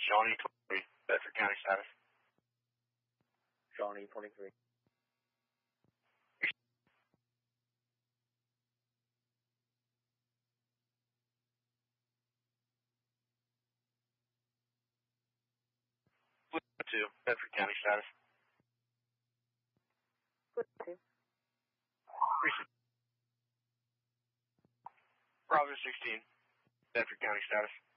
Shawnee 23, Bedford County status. Shawnee 23. Blue 2, Bedford County status. Blue 2. Recent. Bravo 16, Bedford County status.